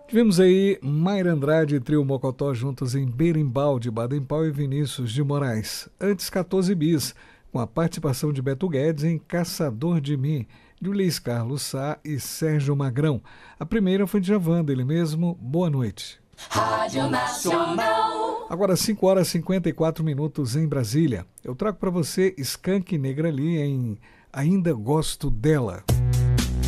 Tivemos aí Mayra Andrade e Trio Mocotó juntos em Berimbau de Baden-Powell e Vinícius de Moraes. Antes 14 bis, com a participação de Beto Guedes em Caçador de Mim, de Luiz Carlos Sá e Sérgio Magrão. A primeira foi de Djavan, ele mesmo, Boa Noite. Rádio Nacional. Agora 5 horas e 54 minutos em Brasília. Eu trago para você Skank Negra Lee em Ainda Gosto Dela.